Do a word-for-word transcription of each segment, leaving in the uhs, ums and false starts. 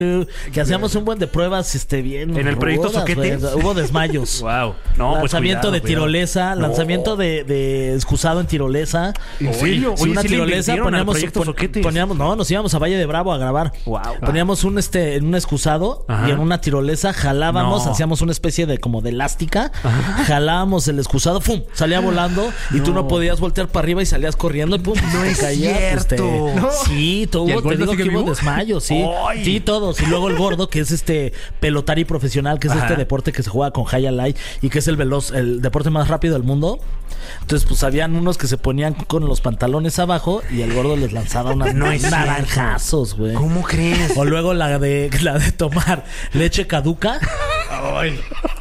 Que hacíamos un buen de pruebas, este, bien. En el proyecto rudas, Soquete. güey. Hubo desmayos. Wow. No, lanzamiento pues cuidado, de tirolesa, cuidado. lanzamiento No. de, de excusado en tirolesa. ¿En serio? Sí, Oye, una sí le tirolesa invirtieron al poníamos, proyecto pon- Soquetes. poníamos, no, nos íbamos a Valle de Bravo a grabar. Wow. Poníamos un este, en un excusado. Ajá. Y en una tirolesa jalábamos, No. hacíamos una especie de como de elástica, jalábamos el excusado, ¡fum! Salía volando y tú no podías voltear para arriba y salías corriendo y ¡pum! No es caías, cierto. este, No. Sí, todo, ¿Y el te gordo digo sigue que hubo vivo? desmayos, sí. Ay. Sí, todos. Y luego el gordo, que es este pelotari profesional, que es Ajá. este deporte que se juega con high alay y que es el veloz, el deporte más rápido del mundo. Entonces, pues habían unos que se ponían con los pantalones abajo y el gordo les lanzaba unas No es naranjazos, güey. ¿Cómo crees? O luego la de la de tomar leche caduca. Ay.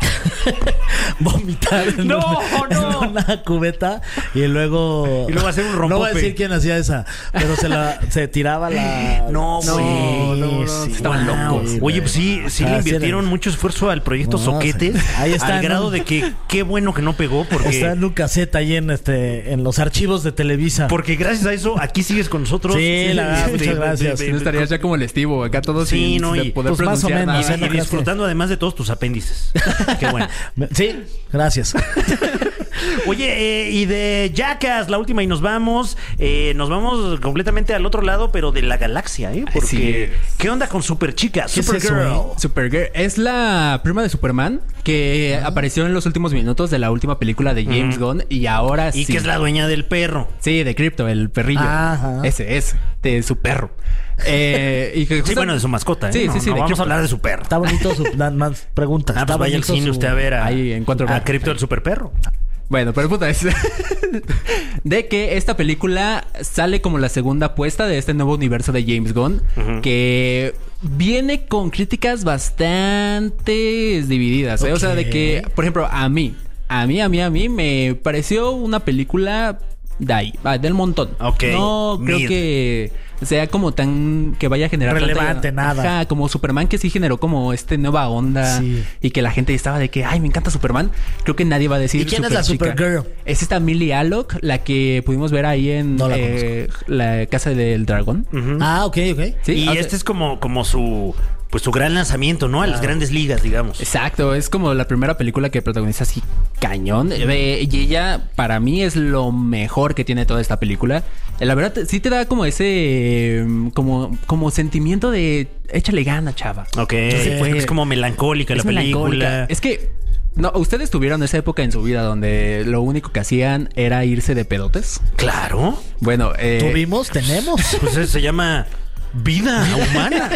Vomitar en, No, una, no. en una cubeta y luego Y luego hacer un no voy a rompope. decir quién hacía esa, pero se la se tiraba la No, Sí, güey. no, no, Sí, estaban wow. locos, Oye, güey. pues sí, sí le Ah, sí invirtieron era- mucho esfuerzo al proyecto No, Soquetes. sí. Ahí está, Al grado ¿no? de que qué bueno que no pegó porque... está en un cassette ahí en este en los archivos de Televisa. Porque gracias a eso aquí sigues con nosotros. Sí, la verdad, Este, muchas gracias. de- de- No estarías ya como el Estivo, acá todos Sí, sin, no, sin y- poder pues más o pronunciar menos, nada. ¿eh? No Y creas disfrutando además de todos tus apéndices. Qué bueno. Sí, gracias. Oye, eh, y de Jackass, la última y nos vamos. Eh, nos vamos completamente al otro lado, pero de la galaxia, ¿eh? Porque, Sí. ¿qué onda con Superchica? ¿Qué es eso, Supergirl. eh? Supergirl es la prima de Superman que apareció en los últimos minutos de la última película de James Ujú. Gunn y ahora Y sí. que es la dueña del perro. Sí, de Crypto, el perrillo. Ajá. Ese es, de su perro. Eh, y que Sí, justo- bueno, de su mascota, ¿eh? Sí, No, sí, sí. no de vamos Crypto. a hablar de su perro. Está bonito su dan más preguntas. Ah, Está pues vaya al bonito cine su- usted a ver a, Ahí en cuatro a B. Crypto el superperro. Bueno, pero el punto es de que esta película sale como la segunda apuesta de este nuevo universo de James Gunn, Ujú. que viene con críticas bastante divididas, ¿eh? O sea, de que, por ejemplo, a mí, a mí, a mí, a mí me pareció una película de ahí, ah, del montón. Ok, No creo mid. que sea como tan que vaya a generar Relevante, tanta- nada. Ajá, como Superman, que sí generó como este nueva onda Sí. y que la gente estaba de que, ay, me encanta Superman. Creo que nadie va a decir ¿Y quién es la Superchica. Supergirl? Es esta Millie Alok, la que pudimos ver ahí en No la eh, la Casa del Dragón. Ujú. Ah, ok, ok. Sí, y o sea, este es como, como su pues su gran lanzamiento, ¿no? A las grandes ligas, digamos. Exacto, es como la primera película que protagoniza así cañón. Eh, y ella, para mí, es lo mejor que tiene toda esta película. Eh, La verdad, sí te da como ese eh, como, como sentimiento de échale gana, chava. Ok. Sí, fue- es como melancólica la Es película. melancólica. Es que no, ustedes tuvieron esa época en su vida donde lo único que hacían era irse de pedotes. Claro. Bueno, eh, Tuvimos, tenemos. Pues eso se llama vida humana.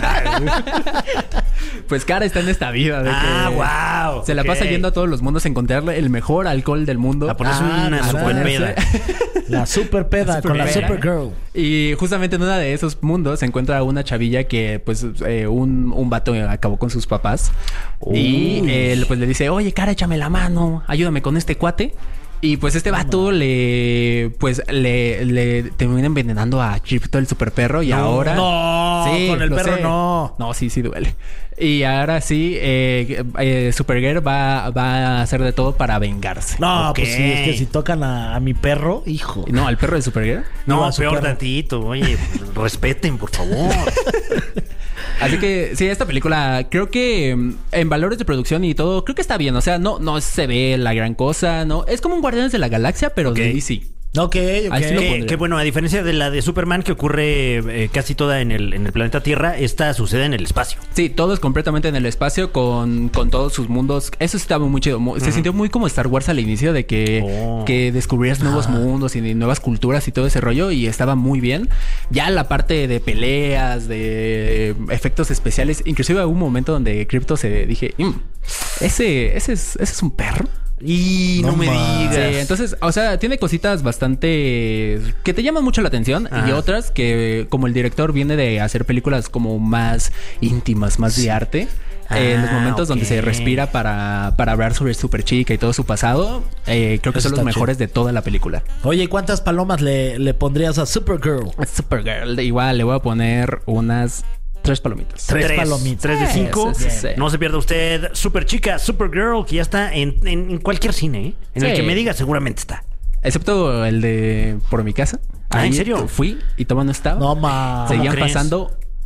pues Cara está en esta vida de ah, que wow. se la pasa yendo a todos los mundos a encontrarle el mejor alcohol del mundo. A ponerse Ah, una a super ponerse- peda. La super peda La con la superpeda. Supergirl. Y justamente en uno de esos mundos se encuentra una chavilla que, pues, eh, un, un vato acabó con sus papás. Y Uy. él, pues, le dice, oye, Cara, échame la mano, ayúdame con este cuate. Y pues este vato le, pues, le, le termina envenenando a Crypto, el super perro. Y No, ahora... no, con el lo perro sé. no. No, sí, sí duele. Y ahora sí, eh, eh, Supergirl va, va a hacer de todo para vengarse. No, Ok. pues sí, es que si tocan a, a mi perro, hijo. No, al perro de Supergirl. No, Iba a su peor perro. tantito. Oye, respeten, por favor. Así que sí, esta película creo que mm, en valores de producción y todo, creo que está bien. O sea, no, no se ve la gran cosa, ¿no? Es como un Guardianes de la Galaxia, pero Ok. de D C. Ok, ok. Ahí sí lo que, pondría. que bueno, a diferencia de la de Superman que ocurre eh, casi toda en el, en el planeta Tierra, esta sucede en el espacio. Sí, todo es completamente en el espacio con, con todos sus mundos. Eso estaba muy chido. Mu- Se sintió muy como Star Wars al inicio de que, Oh. que descubrías nuevos mundos y nuevas culturas y todo ese rollo y estaba muy bien. Ya la parte de peleas, de efectos especiales, inclusive hubo un momento donde Crypto se dije, "Mm, ese, ese, es, ese es un perro. Y no, No me más. digas. Sí, entonces, o sea, tiene cositas bastante que te llaman mucho la atención y Ajá. otras que, como el director viene de hacer películas como más íntimas, más de arte. eh, en los Ah, momentos donde se ok. respira para, para hablar sobre Superchica y todo su pasado, eh, creo que Eso son los está mejores de toda la película. Oye, ¿y cuántas palomas le, le pondrías a Supergirl? Supergirl, igual le voy a poner unas tres palomitas. Tres palomitas. Tres de cinco. Sí, sí, sí. No se pierda usted Super Chica, Supergirl, que ya está en, en- en cualquier cine, ¿eh? En el Sí. que me diga seguramente está. Excepto el de Por mi casa. Ah, ¿en Ahí serio? Fui y todavía no estaba. No, ma. Seguían crees? pasando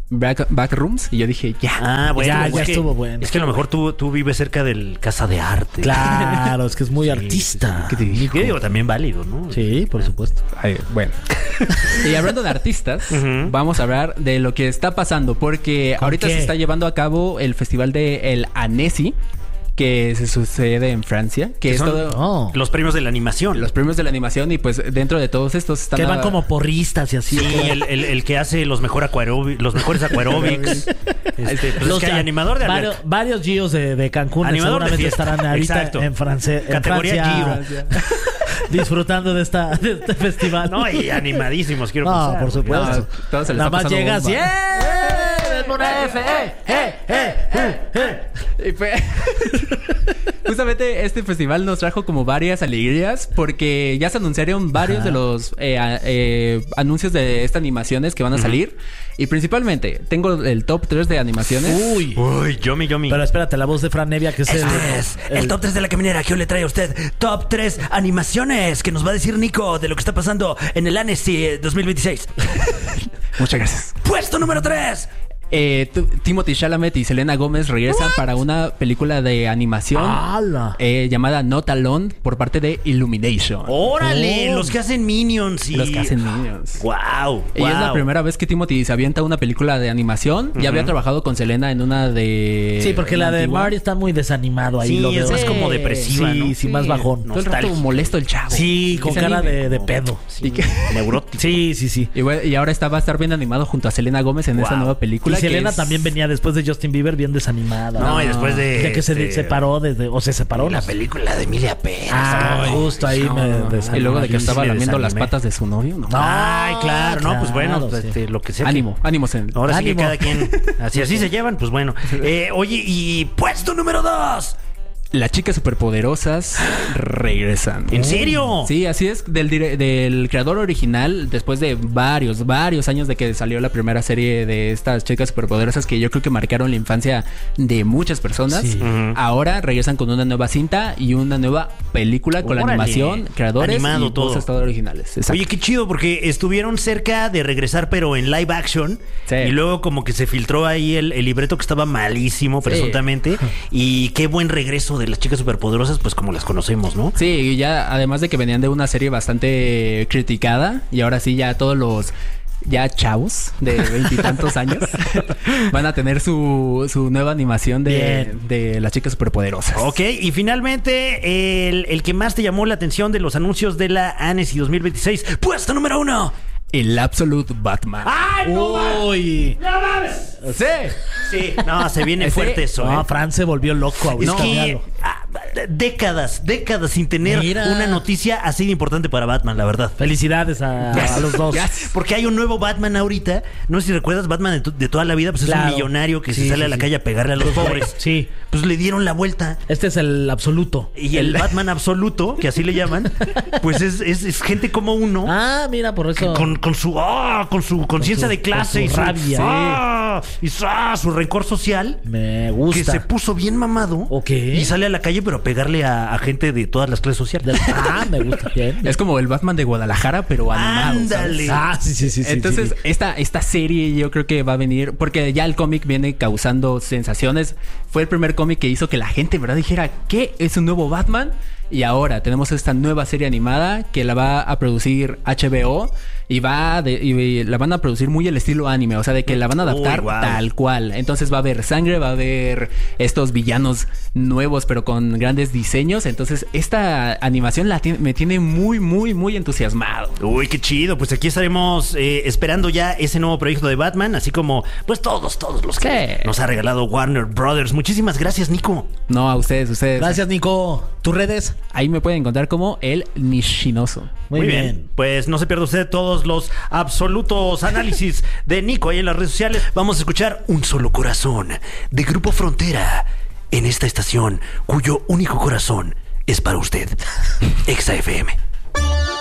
Back, Backrooms. Y yo dije, ya. Ah, bueno, Ya, es ya que- estuvo bueno. Es que a lo mejor tú, tú vives cerca del Casa de Arte. Claro, es que es muy Sí, artista. ¿Qué te digo? ¿Qué digo? También válido, ¿no? Sí, por supuesto. Ay, bueno. Y hablando de artistas, Ujú. vamos a hablar de lo que está pasando. Porque ¿Con ahorita qué? se está llevando a cabo el festival de el Annecy, que se sucede en Francia. Que Que es son todo... Oh. Los premios de la animación. Los premios de la animación. Y pues dentro de todos estos están... Que van a- como porristas y así. Sí, el, el, el que hace los, mejor aquarobi- los mejores aquarobics. este, pues Los es que hay ca- animador de varios, alberca. varios Gios de, de Cancún Animador de seguramente fiesta. estarán ahorita Exacto. en, France, en Categoría Francia disfrutando de, esta, de este festival. No, y animadísimos, quiero No, pensar. por supuesto. No, todos se les Nada está más pasando llegas y bomba. ¡eh! ¡El Mona F! ¡Eh! ¡Eh! ¡Eh! ¡Eh! ¡Eh! Y fue- Justamente este festival nos trajo como varias alegrías porque ya se anunciaron varios Ajá. de los eh, a- eh, anuncios de estas animaciones que van a salir. Y principalmente tengo el top tres de animaciones. Uy. Uy, Yomi, Yomi. Pero espérate, la voz de Fran Nevia, que es el, Este es el, top tres de la caminera que hoy le trae a usted. Top tres animaciones que nos va a decir Nico de lo que está pasando en el Annecy dos mil veintiséis. Muchas gracias. Puesto número tres. Eh, tu- Timothy Chalamet y Selena Gómez regresan para una película de animación ¡Hala! eh, llamada Not Alone por parte de Illumination. Órale, Oh. los que hacen Minions y... Los que hacen Minions. Wow, Y es la primera vez que Timothy se avienta una película de animación. Ya había trabajado con Selena en una de... Sí, porque la de antigua. Marty está muy desanimado ahí. Sí, lo es veo. más como depresiva, Sí, ¿no? sí, más bajón. Todo el rato Nostálgico. molesto el chavo. Sí, Que con se cara anime. de, de pedo. Y, que- Neurótico. Sí, sí, sí. y, bueno, y ahora está, va a estar bien animado junto a Selena Gómez en Wow. esa nueva Y película. que Selena es- también venía después de Justin Bieber bien desanimada. No, y después de... Ya que se este, separó desde... O se separó. la no sé. película de Emilia Pérez. Ah, Ay, justo ahí No, me no, no. desanimé. Y luego de que estaba Sí, me lamiendo las desanimé. patas de su novio. No. No. Ay, claro, no, pues bueno, claro, pues, sí. este, lo que sea. que- Ánimo, ánimos en... Ahora sí que Ánimo. cada quien, así así se llevan, pues bueno. Eh, oye, y puesto número dos. Las chicas superpoderosas regresan. ¿En serio? Sí, así es. Del, dire- del creador original, después de varios, varios años de que salió la primera serie de estas chicas superpoderosas que yo creo que marcaron la infancia de muchas personas, Sí. Ujú. ahora regresan con una nueva cinta y una nueva película con la Órale. animación, creadores Animado y todo. voces todo originales. Exacto. Oye, qué chido, porque estuvieron cerca de regresar, pero en live action. Sí. Y luego como que se filtró ahí el, el libreto que estaba malísimo, Sí. presuntamente. Y qué buen regreso de las chicas superpoderosas, pues como las conocemos, ¿no? Sí, y ya además de que venían de una serie bastante criticada y ahora sí ya todos los ya chavos de veintitantos años van a tener su, su nueva animación de, Bien. de las chicas superpoderosas. Ok, y finalmente, el, el que más te llamó la atención de los anuncios de la Annecy dos mil veintiséis, puesto número uno. El Absolute Batman. ¡Ay, no mames! Uy. ¡No mames! Sí. Sí, no, se viene Ese- fuerte eso, No, ¿eh? Fran se volvió loco Es ahorita. que míralo. ah, décadas, décadas sin tener Mira. una noticia así de importante para Batman, la verdad. Felicidades a, a los dos. Gracias. Porque hay un nuevo Batman ahorita. No sé si recuerdas, Batman de, to- de toda la vida, pues es Claro. un millonario que Sí, se sale sí, a la sí. calle a pegarle a los pobres. Sí. Pues le dieron la vuelta. Este es el absoluto. Y el Batman absoluto, que así le llaman, pues es, es, es gente como uno. Ah, mira, por eso. Con, con su ah, con su conciencia su- de clase con y su su rabia. ah, y su, ah, su rencor social, Me gusta. que se puso bien mamado. Ok. Y sale a la calle, pero a pegarle a, a gente de todas las clases sociales. Del- Ah, me gusta. Bien. Es como el Batman de Guadalajara, pero animado. ¿sabes? Ándale. Ah, sí, sí, sí. sí, Entonces, sí. esta, esta serie yo creo que va a venir, porque ya el cómic viene causando sensaciones. Fue el primer cómic que hizo que la gente, ¿verdad?, dijera, ¿qué? ¿Es un nuevo Batman? Y ahora tenemos esta nueva serie animada que la va a producir H B O y va de- y la van a producir muy el estilo anime, o sea, de que la van a adaptar Uy, guau. tal cual. Entonces va a haber sangre, va a haber estos villanos nuevos, pero con grandes diseños. Entonces, esta animación la tiene- me tiene muy, muy, muy entusiasmado. Uy, qué chido. Pues aquí estaremos eh, esperando ya ese nuevo proyecto de Batman, así como pues todos, todos los que Sí. nos ha regalado Warner Brothers. Muchísimas gracias, Nico. No, a ustedes, ustedes. Gracias, Nico. ¿Tus redes? Ahí me pueden encontrar como el Nishinoso. Muy, bien. Pues no se pierda usted todos los absolutos análisis de Nico ahí en las redes sociales. Vamos a escuchar Un Solo Corazón de Grupo Frontera en esta estación, cuyo único corazón es para usted. Exa F M.